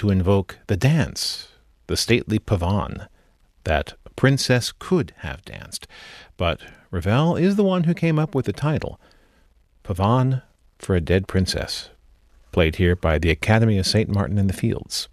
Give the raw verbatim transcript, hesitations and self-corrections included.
to invoke the dance, the stately pavane, that a princess could have danced. But Ravel is the one who came up with the title, Pavane for a Dead Princess, played here by the Academy of Saint Martin in the Fields.